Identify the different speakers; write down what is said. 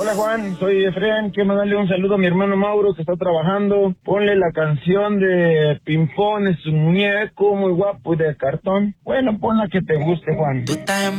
Speaker 1: Hola Juan, soy Efraín, quiero mandarle un saludo a mi hermano Mauro que está trabajando. Ponle la canción de Pimpón, es un muñeco muy guapo y de cartón. Bueno, pon la que te guste, Juan.
Speaker 2: Tú estás en